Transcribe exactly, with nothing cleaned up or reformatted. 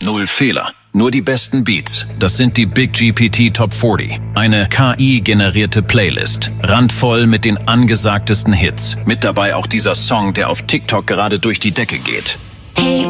Null Fehler, nur die besten Beats. Das sind die Big G P T Top vierzig. Eine K I-generierte Playlist. Randvoll mit den angesagtesten Hits. Mit dabei auch dieser Song, der auf TikTok gerade durch die Decke geht. Hey.